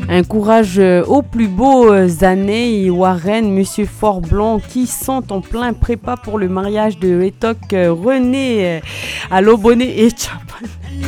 Un courage aux plus beaux années. Et Warren, Monsieur Fort Blanc, qui sont en plein prépa pour le mariage de Etok René à l'Obonné et Chapan.